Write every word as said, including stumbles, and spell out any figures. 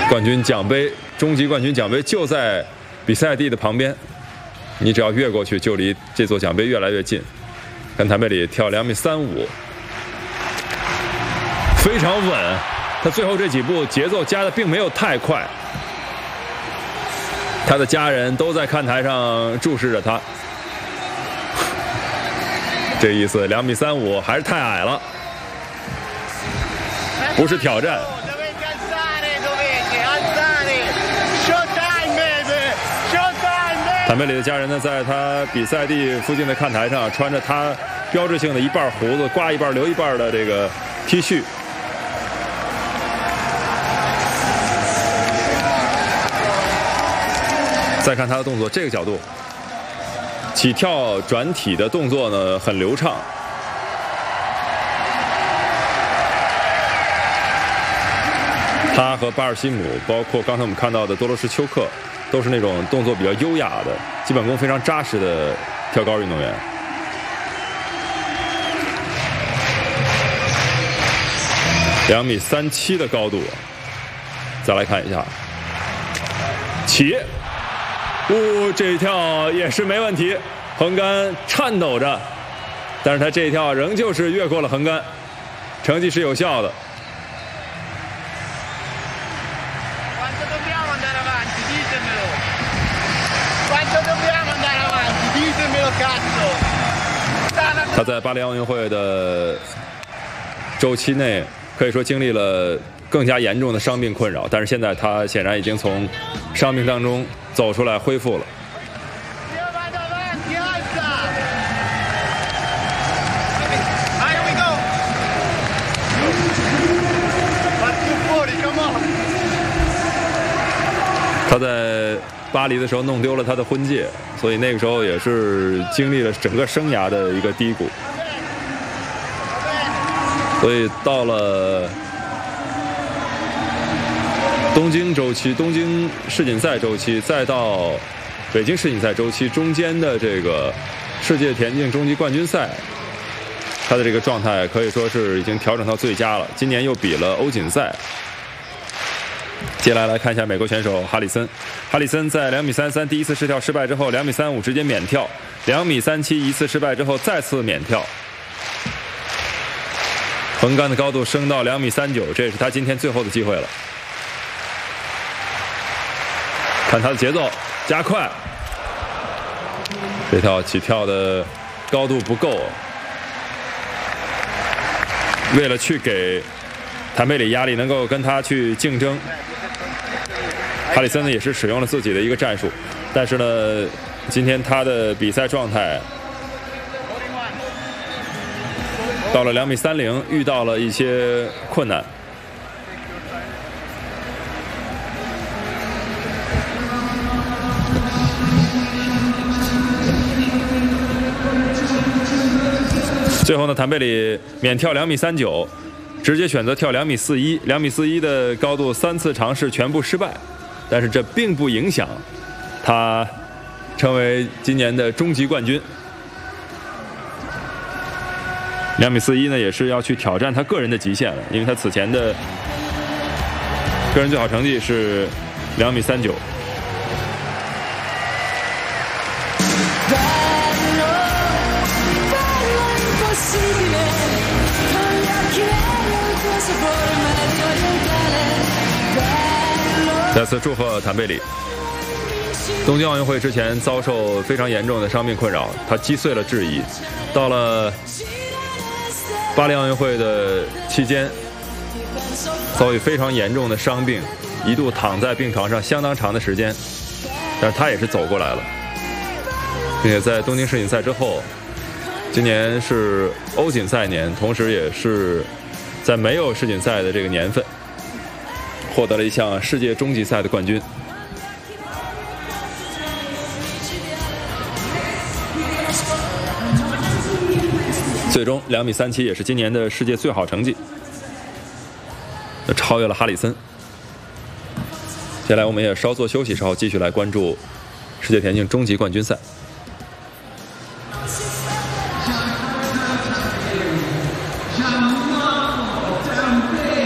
冠军奖杯，终极冠军奖杯就在比赛地的旁边，你只要越过去，就离这座奖杯越来越近。看谭贝里跳两米三五，非常稳。他最后这几步节奏加的并没有太快。他的家人都在看台上注视着他，这意思两米三五还是太矮了，不是挑战。谭贝里的家人呢，在他比赛地附近的看台上，穿着他标志性的一半胡子刮一半留一半的这个 T 恤。再看他的动作，这个角度起跳转体的动作呢很流畅。他和巴尔西姆，包括刚才我们看到的多罗什丘克，都是那种动作比较优雅的、基本功非常扎实的跳高运动员。两米三七的高度，再来看一下，起。哦，这一跳也是没问题，横杆颤抖着，但是他这一跳仍旧是越过了横杆，成绩是有效的。他在巴黎奥运会的周期内，可以说经历了更加严重的伤病困扰，但是现在他显然已经从伤病当中走出来恢复了。他在巴黎的时候弄丢了他的婚戒，所以那个时候也是经历了整个生涯的一个低谷。所以到了东京周期、东京世锦赛周期，再到北京世锦赛周期中间的这个世界田径终极冠军赛，他的这个状态可以说是已经调整到最佳了。今年又比了欧锦赛。接下来来看一下美国选手哈里森。哈里森在两米三三第一次试跳失败之后，两米三五直接免跳，两米三七一次失败之后再次免跳。横杆的高度升到两米三九，这也是他今天最后的机会了。看他的节奏，加快。这跳起跳的高度不够，为了去给谭贝里压力，能够跟他去竞争，哈里森呢也是使用了自己的一个战术，但是呢，今天他的比赛状态到了两米三零，遇到了一些困难。最后呢，谭贝里免跳两米三九，直接选择跳两米四一，两米四一的高度三次尝试全部失败，但是这并不影响他成为今年的终极冠军。两米四一呢，也是要去挑战他个人的极限了，因为他此前的个人最好成绩是两米三九。再次祝贺谭贝里。东京奥运会之前遭受非常严重的伤病困扰，他击碎了质疑。到了巴黎奥运会的期间，遭遇非常严重的伤病，一度躺在病床上相当长的时间，但是他也是走过来了，并且在东京世锦赛之后，今年是欧锦赛年，同时也是在没有世锦赛的这个年份，获得了一项世界终极赛的冠军。最终两米三七也是今年的世界最好成绩，超越了哈里森。接下来我们也稍作休息，稍后继续来关注世界田径终极冠军赛。